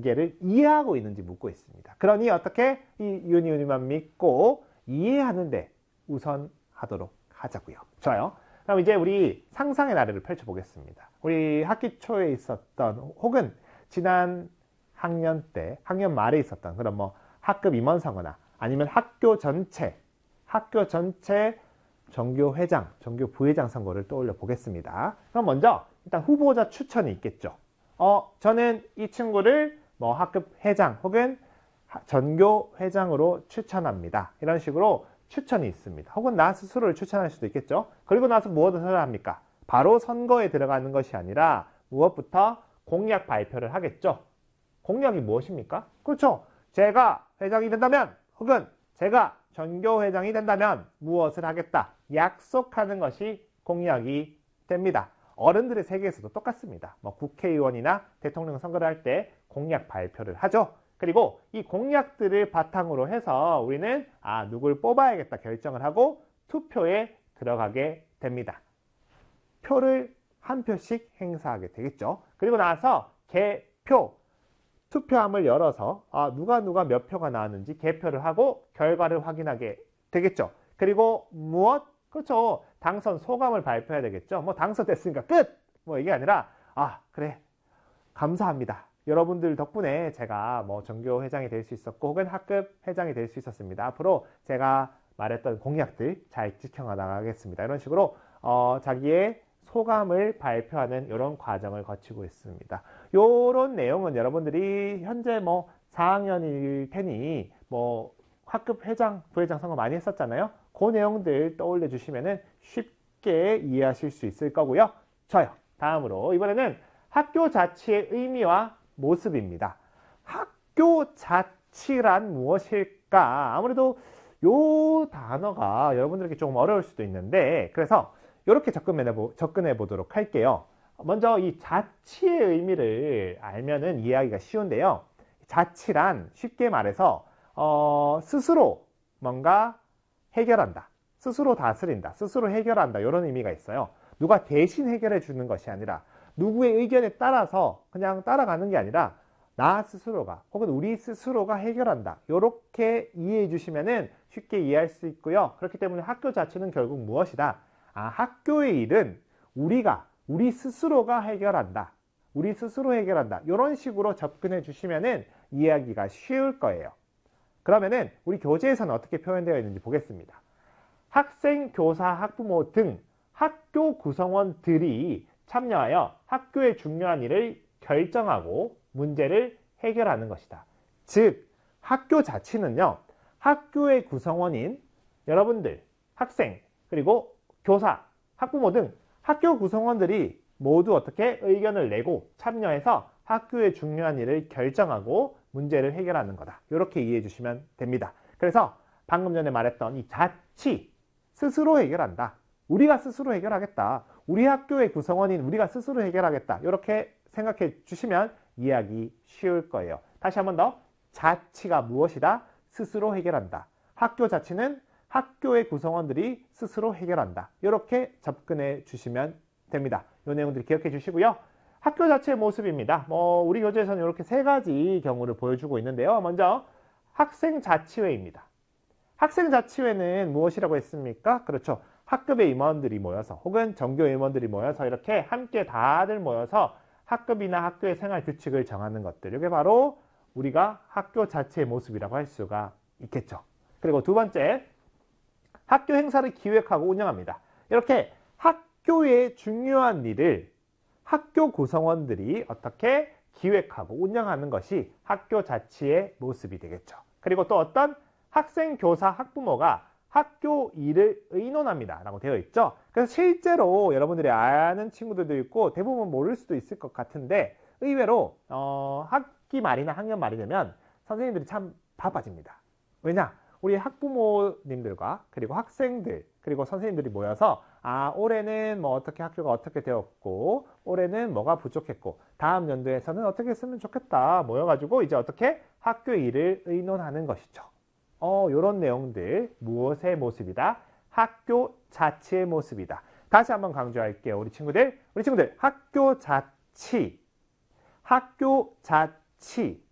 관계를 이해하고 있는지 묻고 있습니다. 그러니 어떻게 이 유니만 믿고 이해하는데 우선하도록 하자고요. 좋아요. 그럼 이제 우리 상상의 나래를 펼쳐보겠습니다. 우리 학기 초에 있었던 혹은 지난 학년 때, 학년 말에 있었던 그런 뭐 학급 임원 선거나 아니면 학교 전체 전교회장, 전교부회장 선거를 떠올려 보겠습니다. 그럼 먼저 일단 후보자 추천이 있겠죠. 저는 이 친구를 뭐 학급 회장 혹은 전교회장으로 추천합니다. 이런 식으로 추천이 있습니다. 혹은 나 스스로를 추천할 수도 있겠죠. 그리고 나서 무엇을 해야 합니까? 바로 선거에 들어가는 것이 아니라 무엇부터 공약 발표를 하겠죠. 공약이 무엇입니까? 그렇죠. 제가 회장이 된다면 혹은 제가 전교회장이 된다면 무엇을 하겠다. 약속하는 것이 공약이 됩니다. 어른들의 세계에서도 똑같습니다. 뭐 국회의원이나 대통령 선거를 할 때 공약 발표를 하죠. 그리고 이 공약들을 바탕으로 해서 우리는 누굴 뽑아야겠다 결정을 하고 투표에 들어가게 됩니다. 표를 한 표씩 행사하게 되겠죠. 그리고 나서 개표, 투표함을 열어서 누가 몇 표가 나왔는지 개표를 하고 결과를 확인하게 되겠죠. 그리고 무엇? 그렇죠. 당선 소감을 발표해야 되겠죠. 뭐 당선됐으니까 끝! 뭐 이게 아니라 그래 감사합니다. 여러분들 덕분에 제가 뭐 전교회장이 될 수 있었고 혹은 학급 회장이 될 수 있었습니다. 앞으로 제가 말했던 공약들 잘 지켜나가겠습니다. 이런 식으로 자기의 소감을 발표하는 이런 과정을 거치고 있습니다. 이런 내용은 여러분들이 현재 뭐 4학년일 테니 뭐 학급 회장, 부회장 선거 많이 했었잖아요. 그 내용들 떠올려 주시면 쉽게 이해하실 수 있을 거고요. 좋아요. 다음으로 이번에는 학교 자치의 의미와 모습입니다. 학교 자치란 무엇일까? 아무래도 이 단어가 여러분들에게 조금 어려울 수도 있는데 그래서 이렇게 접근해 보도록 할게요. 먼저 이 자치의 의미를 알면은 이해하기가 쉬운데요. 자치란 쉽게 말해서 스스로 뭔가 해결한다. 스스로 다스린다. 스스로 해결한다. 이런 의미가 있어요. 누가 대신 해결해 주는 것이 아니라 누구의 의견에 따라서 그냥 따라가는 게 아니라 나 스스로가 혹은 우리 스스로가 해결한다. 이렇게 이해해 주시면 쉽게 이해할 수 있고요. 그렇기 때문에 학교 자체는 결국 무엇이다? 학교의 일은 우리 스스로가 해결한다. 우리 스스로 해결한다. 이런 식으로 접근해 주시면 이해하기가 쉬울 거예요. 그러면은 우리 교재에서는 어떻게 표현되어 있는지 보겠습니다. 학생, 교사, 학부모 등 학교 구성원들이 참여하여 학교의 중요한 일을 결정하고 문제를 해결하는 것이다. 즉, 학교 자치는요, 학교의 구성원인 여러분들, 학생, 그리고 교사, 학부모 등 학교 구성원들이 모두 어떻게 의견을 내고 참여해서 학교의 중요한 일을 결정하고 문제를 해결하는 거다. 이렇게 이해해 주시면 됩니다. 그래서 방금 전에 말했던 이 자치, 스스로 해결한다. 우리가 스스로 해결하겠다. 우리 학교의 구성원인 우리가 스스로 해결하겠다. 이렇게 생각해 주시면 이해하기 쉬울 거예요. 다시 한 번 더. 자치가 무엇이다? 스스로 해결한다. 학교 자치는 학교의 구성원들이 스스로 해결한다. 이렇게 접근해 주시면 됩니다. 이 내용들 기억해 주시고요. 학교 자체의 모습입니다. 우리 교재에서는 이렇게 세 가지 경우를 보여주고 있는데요. 먼저 학생자치회입니다. 학생자치회는 무엇이라고 했습니까? 그렇죠. 학급의 임원들이 모여서 혹은 전교 임원들이 모여서 이렇게 함께 다들 모여서 학급이나 학교의 생활 규칙을 정하는 것들. 이게 바로 우리가 학교 자체의 모습이라고 할 수가 있겠죠. 그리고 두 번째, 학교 행사를 기획하고 운영합니다. 이렇게 학교의 중요한 일을 학교 구성원들이 어떻게 기획하고 운영하는 것이 학교 자치의 모습이 되겠죠. 그리고 또 어떤 학생, 교사, 학부모가 학교 일을 의논합니다 라고 되어 있죠. 그래서 실제로 여러분들이 아는 친구들도 있고 대부분 모를 수도 있을 것 같은데 의외로 학기 말이나 학년 말이 되면 선생님들이 참 바빠집니다. 왜냐? 우리 학부모님들과 그리고 학생들 그리고 선생님들이 모여서 올해는 뭐 어떻게 학교가 어떻게 되었고 올해는 뭐가 부족했고 다음 연도에서는 어떻게 했으면 좋겠다 모여가지고 이제 어떻게 학교 일을 의논하는 것이죠. 이런 내용들 무엇의 모습이다? 학교 자치의 모습이다. 다시 한번 강조할게요. 우리 친구들 학교 자치